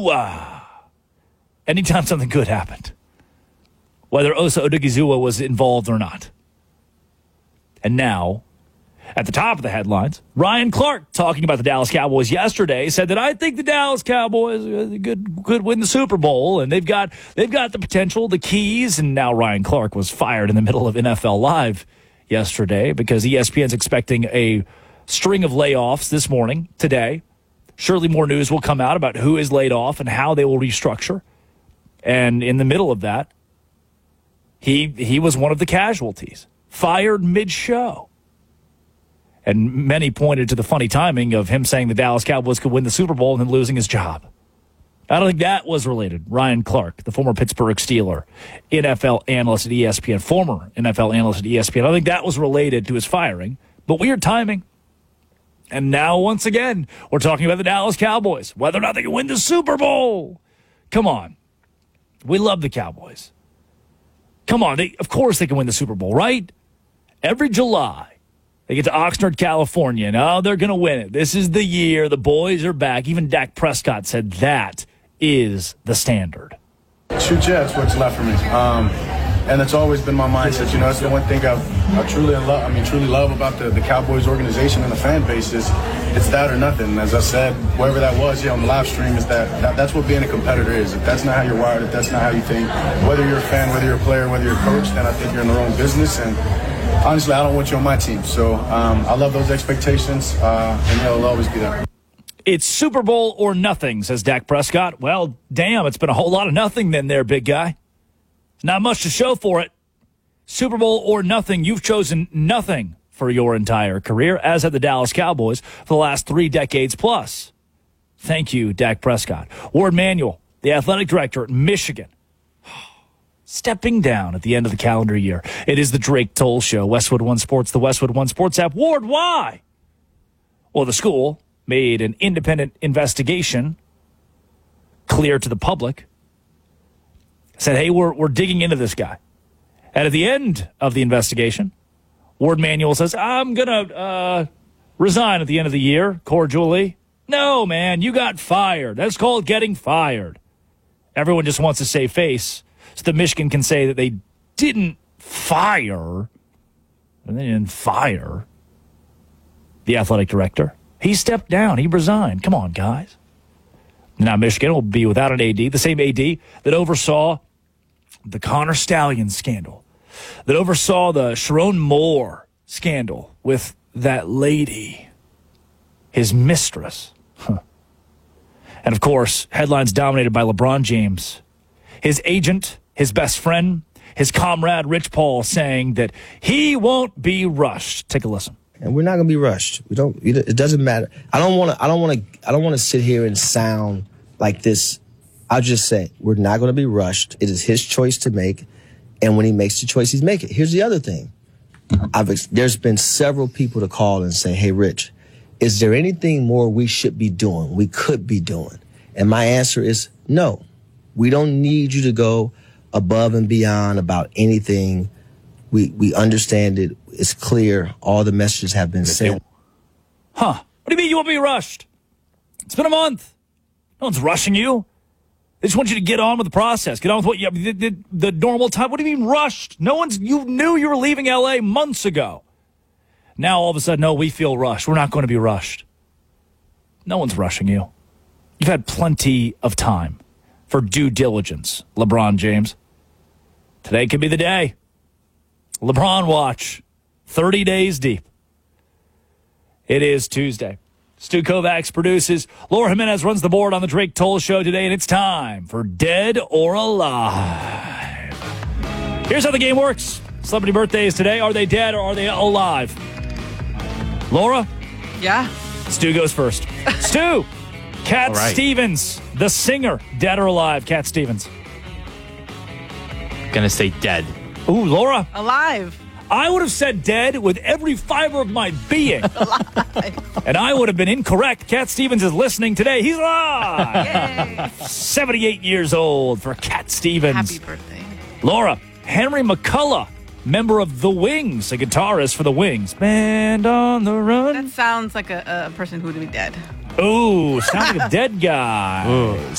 Anytime something good happened, whether Osa Odigizua was involved or not. And now, at the top of the headlines, Ryan Clark, talking about the Dallas Cowboys yesterday, said that I think the Dallas Cowboys could win the Super Bowl, and they've got the potential, the keys. And now Ryan Clark was fired in the middle of NFL Live yesterday because ESPN's expecting a string of layoffs this morning, today. Surely more news will come out about who is laid off and how they will restructure. And in the middle of that, he was one of the casualties, fired mid-show. And many pointed to the funny timing of him saying the Dallas Cowboys could win the Super Bowl and then losing his job. I don't think that was related. Ryan Clark, the former Pittsburgh Steeler, NFL analyst at ESPN, former NFL analyst at ESPN. I don't think that was related to his firing, but weird timing. And now, once again, we're talking about the Dallas Cowboys, whether or not they can win the Super Bowl. Come on. We love the Cowboys. Come on. Of course they can win the Super Bowl, right? Every July, they get to Oxnard, California, and they're going to win it. This is the year. The boys are back. Even Dak Prescott said that is the standard. Shoot, yeah, it's what's left for me. And it's always been my mindset. You know, it's the one thing I truly love about the Cowboys organization and the fan base is it's that or nothing. As I said, wherever that was on the live stream, is that's what being a competitor is. If that's not how you're wired, if that's not how you think, whether you're a fan, whether you're a player, whether you're a coach, then I think you're in the wrong business. And honestly, I don't want you on my team. So I love those expectations, and they'll always be there. It's Super Bowl or nothing, says Dak Prescott. Well, damn, it's been a whole lot of nothing then there, big guy. Not much to show for it. Super Bowl or nothing. You've chosen nothing for your entire career, as have the Dallas Cowboys for the last 3 decades plus. Thank you, Dak Prescott. Ward Manuel, the athletic director at Michigan, stepping down at the end of the calendar year. It is the Drake Toll Show, Westwood One Sports, the Westwood One Sports app. Ward, why? Well, the school made an independent investigation clear to the public. Said, hey, we're digging into this guy. And at the end of the investigation, Ward Manuel says, I'm going to resign at the end of the year, cordially. No, man, you got fired. That's called getting fired. Everyone just wants to save face so that Michigan can say that they didn't fire, and they didn't fire the athletic director. He stepped down. He resigned. Come on, guys. Now Michigan will be without an AD, the same AD that oversaw the Connor Stallion scandal, that oversaw the Sharon Moore scandal with that lady, his mistress. And, of course, headlines dominated by LeBron James, his agent, his best friend, his comrade Rich Paul saying that he won't be rushed. Take a listen. And we're not going to be rushed. It doesn't matter. I don't want to sit here and sound like this. I'll just say we're not going to be rushed. It is his choice to make, and when he makes the choice, he's making it. Here's the other thing. There's been several people to call and say, "Hey, Rich, is there anything more we should be doing? We could be doing?" And my answer is no. We don't need you to go above and beyond about anything. We understand it. It's clear. All the messages have been sent. Huh? What do you mean you won't be rushed? It's been a month. No one's rushing you. They just want you to get on with the process. Get on with what you the normal time. What do you mean rushed? You knew you were leaving L.A. months ago. Now all of a sudden, no, we feel rushed. We're not going to be rushed. No one's rushing you. You've had plenty of time for due diligence, LeBron James. Today could be the day. LeBron watch. 30 days deep. It is Tuesday. Stu Kovacs produces. Laura Jimenez runs the board on the Drake Toll Show today, and it's time for Dead or Alive. Here's how the game works. Celebrity birthdays today. Are they dead or are they alive? Laura? Yeah. Stu goes first. Stu! Cat Stevens, the singer. Dead or alive, Cat Stevens? Gonna say dead. Ooh, Laura? Alive. I would have said dead with every fiber of my being. And I would have been incorrect. Cat Stevens is listening today. He's alive. Yay. 78 years old for Cat Stevens. Happy birthday. Laura, Henry McCullough, member of The Wings, a guitarist for The Wings. Band on the Run. That sounds like a person who would be dead. Ooh, sounds like a dead guy. Ooh.